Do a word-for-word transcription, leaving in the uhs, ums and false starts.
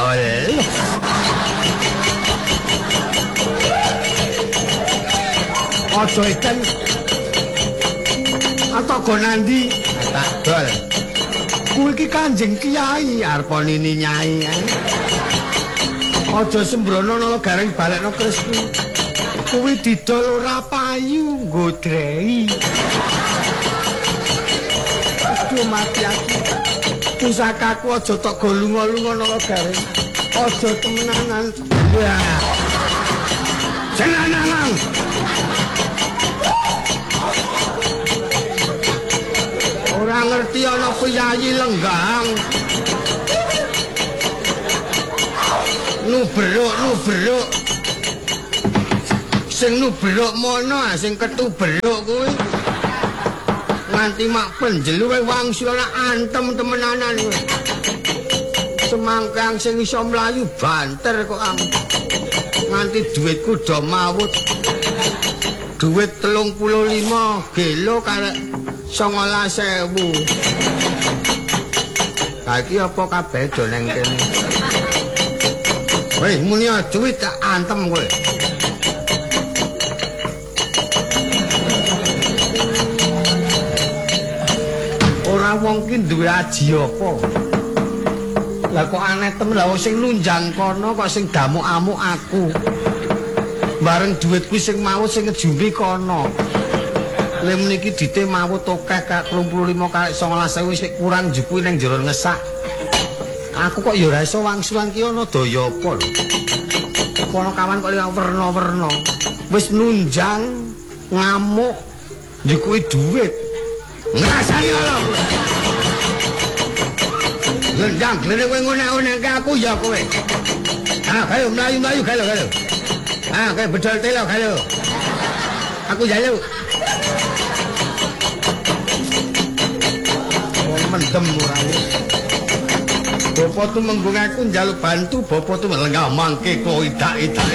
didol. Aja ikan atau gonandi tak dol. Kuwi iki Kanjeng Kiai arep nini nyai. Aja sembrono nang gareng balekno Kresna. Kuwi didol ora payu nggodrei. Aduh mati aku. Pusakaku aja tok go lunga-lunga nang gareng. Aja temenanan. Wah. Jangan. Ora ngerti ana piyayi lenggang. Nubruk, nubruk. Sing nubruk mono, sing ketubruk kuwi. Nganti mak penjeluwe wangsulana antem temenanan kuwi. Semangkang sing iso mlayu banter kok ang. Nganti dhuwitku do mawut. Dhuwit telung puluh lima kilo karek songolas ewu. Saiki apa kabeh do neng kene. Weh, muni dhuwit tak antem kowe. Ora wong ki duwe aji apa? Lah kok aneh temen lah sing nunjang kono kok sing damuk-amuk aku. Bareng dhuwitku sing mau sing ngejumbi kono. Lha meniki dite mawut akeh kak telung puluh lima kali songolas ewu sik kurang njupui ning jero ngesak. Aku kok ya ora iso wangsulan ki ana daya apa lho. Kono kawan kok liwat werna-werna. Wis nunjang ngamuk njupui dhuwit. Ngrasani lho. Lendang glene kowe ngonek-onek aku ya kowe. Ah, kayo mlayu-mlayu kayo kayo. Ah, kayak bedol telo kayo. Aku jalu. Oh, mendem orangnya. Bapak tu menggung aku njaluk bantu, bapak tu melenggah mangke kok idak-idak.